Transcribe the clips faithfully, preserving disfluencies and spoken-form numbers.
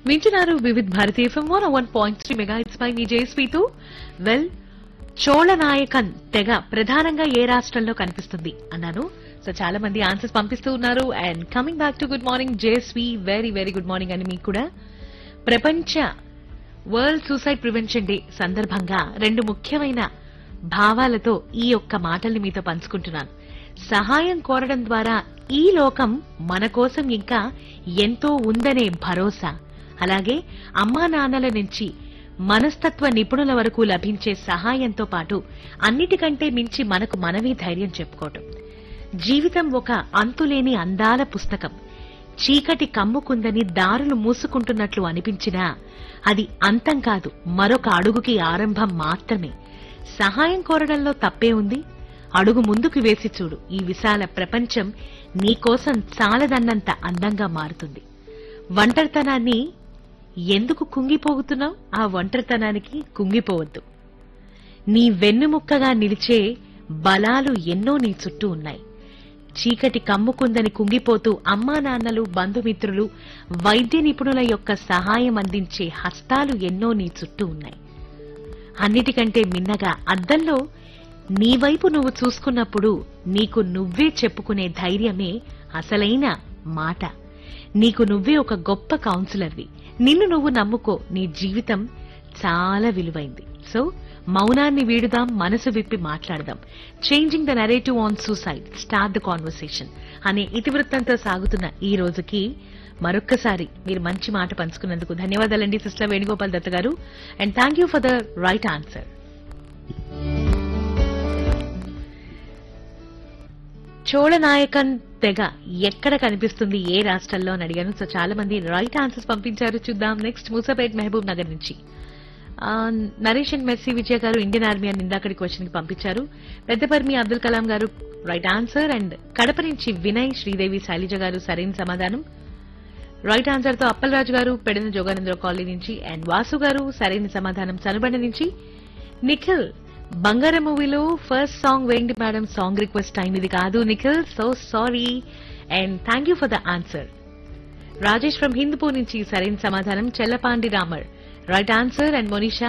వింటున్నారు Vividh Bharati FM one one point three mega it's by me జేఎస్పీతో. Well, Cholanayakan తెగ ప్రధానంగా ఏ రాష్ట్రంలో కనిపిస్తుంది అన్నాను. సో చాలా మంది ఆన్సర్స్ పంపిస్తూ ఉన్నారు. And coming back to good morning JSV, very very good morning అని మీకు కూడా. ప్రపంచ వరల్డ్ సూసైడ్ ప్రివెన్షన్ డే సందర్భంగా రెండు ముఖ్యమైన భావాలతో ఈ యొక్క మాటల్ని మీతో పంచుకుంటున్నాను. సహాయం కోరడం ద్వారా ఈ లోకం మన కోసం ఇంకా ఎంతో ఉందనే భరోసా, అలాగే అమ్మా నాన్నల నుంచి మనస్తత్వ నిపుణుల వరకు లభించే సహాయంతో పాటు అన్నిటికంటే మించి మనకు మనమే ధైర్యం చెప్పుకోవటం. జీవితం ఒక అంతులేని అందాల పుస్తకం. చీకటి కమ్ముకుందని దారులు మూసుకుంటున్నట్లు అనిపించినా అది అంతం కాదు, మరొక అడుగుకి ఆరంభం మాత్రమే. సహాయం కోరడంలో తప్పే ఉంది? అడుగు ముందుకు వేసి చూడు. ఈ విశాల ప్రపంచం నీకోసం చాలదన్నంత అందంగా మారుతుంది. ఒంటరితనాన్ని ఎందుకు కుంగిపోగుతున్నావు? ఆ ఒంటరితనానికి కుంగిపోవద్దు. నీ వెన్నుముక్కగా నిలిచే బలాలు ఎన్నో నీ చుట్టూ ఉన్నాయి. చీకటి కమ్ముకుందని కుంగిపోతూ అమ్మా నాన్నలు, బంధుమిత్రులు, వైద్య నిపుణుల యొక్క సహాయం అందించే హస్తాలు ఎన్నో నీ చుట్టూ ఉన్నాయి. అన్నిటికంటే మిన్నగా అద్దంలో నీ వైపు నువ్వు చూసుకున్నప్పుడు నీకు నువ్వే చెప్పుకునే ధైర్యమే అసలైన మాట. నీకు నువ్వే ఒక గొప్ప కౌన్సిలర్వి. నిన్ను నువ్వు నమ్ముకో. నీ జీవితం చాలా విలువైంది. సో మౌనాన్ని వీడుదాం, మనసు విప్పి మాట్లాడదాం. Changing the narrative on suicide, start the conversation అనే ఇతివృత్తంతో సాగుతున్న ఈ రోజుకి మరొక్కసారి మీరు మంచి మాట పంచుకున్నందుకు ధన్యవాదాలండి సిస్టర్ వేణుగోపాల్ దత్త గారు. And thank you for the right answer. Cholanayakan తెగ ఎక్కడ కనిపిస్తుంది, ఏ రాష్ట్రంలో అని అడిగాను. సో చాలా మంది రైట్ ఆన్సర్స్ పంపించారు. చూద్దాం. నెక్స్ట్ మూసాపేట్ మహబూబ్ నగర్ నుంచి నరేష్ అండ్ మెర్సీ విజయ గారు ఇండియన్ ఆర్మీ అని ఇందాకటి క్వశ్చన్ కి పంపించారు. పెద్దపర్మి అబ్దుల్ కలాం గారు రైట్ ఆన్సర్. అండ్ కడప నుంచి వినయ్, శ్రీదేవి, శైలజ గారు సరైన సమాధానం. రైట్ ఆన్సర్ తో అప్పలరాజు గారు పెడన జోగానంద్ర కాలనీ నుంచి. అండ్ వాసు గారు సరైన సమాధానం సనుబండ నుంచి. నిఖిల్, బంగారం మూవీలో ఫస్ట్ సాంగ్ వేయండి మేడం, సాంగ్ రిక్వెస్ట్ టైం ఇది కాదు Nikhil, so sorry. And thank you for the answer. Rajesh from Hindupur నుంచి సరైన సమాధానం. Chellapandi Ramar right answer. And Monisha,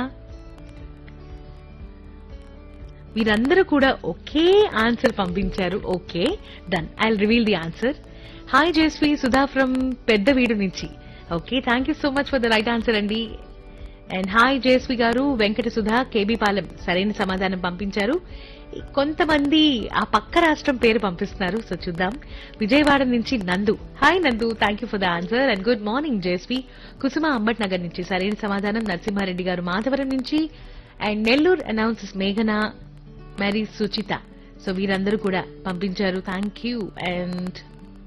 వీరందరూ కూడా ఒకే ఆన్సర్ పంపించారు. Okay, done. I reveal the answer. Hi జేస్వి, Sudha from Peddaveedu నుంచి. Okay, thank you so much for the right answer అండి. అండ్ హాయ్ జేస్వి గారు, Venkata Sudha KB Palem సరైన సమాధానం పంపించారు. కొంతమంది ఆ పక్క రాష్ట్రం పేరు పంపిస్తున్నారు. సో చూద్దాం. విజయవాడ నుంచి నందు, హాయ్ నందు, thank you for the answer. And good morning జేస్వి. కుసుమ అంబట్ నగర్ నుంచి సరైన సమాధానం. నరసింహారెడ్డి గారు మాధవరం నుంచి. అండ్ నెల్లూరు అనౌన్సెస్ మేఘన, మరి సుచిత, సో వీరందరూ కూడా పంపించారు. Thank you. And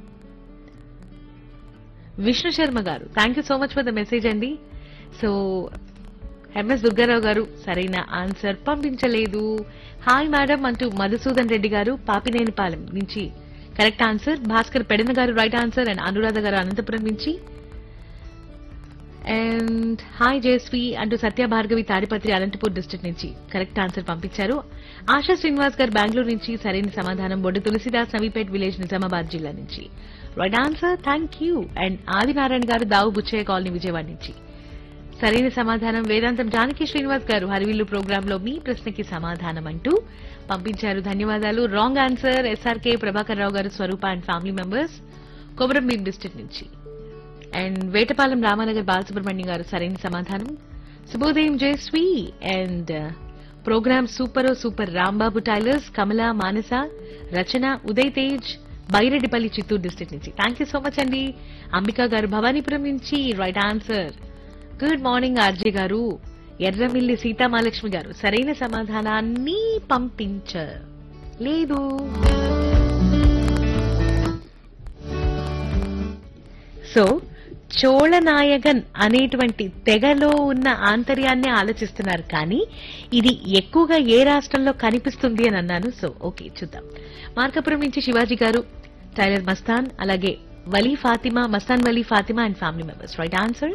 Vishnu Sharma గారు, thank you so much for the message అండి. సో ఎంఎస్ దుర్గారావు గారు సరైన ఆన్సర్ పంపించలేదు. హాయ్ మేడం అంటూ మధుసూదన్ రెడ్డి గారు పాపినేనిపాలెం నుంచి కరెక్ట్ ఆన్సర్. భాస్కర్ పెడన గారు రైట్ ఆన్సర్. అండ్ అనురాధ గారు అనంతపురం నుంచి. అండ్ హాయ్ జయశ్రీ అంటూ సత్య భార్గవి తాడిపత్రి అనంతపూర్ డిస్ట్రిక్ట్ నుంచి కరెక్ట్ ఆన్సర్ పంపించారు. ఆశా శ్రీనివాస్ గారు బెంగళూరు నుంచి సరైన సమాధానం. బొడ్డు తులసిదాస్, నవీపేట్ విలేజ్, నిజామాబాద్ జిల్లా నుంచి right answer. Thank you. And Adinarayana గారు దావు బుచ్చయ్య కాలనీ విజయవాడ నుంచి సరైన సమాధానం. వేదాంతం జానకి శ్రీనివాస్ గారు హరివిల్లు ప్రోగ్రామ్ లో మీ ప్రశ్నకి సమాధానం అంటూ పంపించారు. ధన్యవాదాలు. Wrong answer. SRK Prabhakar Rao గారు స్వరూప and family members Komaram Bheem district నుంచి. అండ్ వేటపాలెం రామానగర్ బాలసుబ్రహ్మణ్యం గారు సరైన సమాధానం. శుభోదయం Jayashree. And programme super super. Rambabu tailors, Kamala, Manasa, Rachana, Uday Tej, Baireddipalli, Chittoor district నుంచి థ్యాంక్ యూ సో మచ్ అండి. అంబికా గారు భవానీపురం నుంచి right answer. Good morning RJ గారు. ఎర్రమిల్లి సీతామహాలక్ష్మి గారు సరైన సమాధానాన్ని పంపించలేదు. సో చోళనాయకన్ అనేటువంటి తెగలో ఉన్న ఆంతర్యాన్ని ఆలోచిస్తున్నారు, కానీ ఇది ఎక్కువగా ఏ రాష్ట్రంలో కనిపిస్తుంది అని అన్నాను. సో ఓకే, చూద్దాం. మార్కాపురం నుంచి శివాజీ గారు, టైలర్ మస్తాన్, అలాగే Vali Fatima, Mastan Vali Fatima and family members right answer.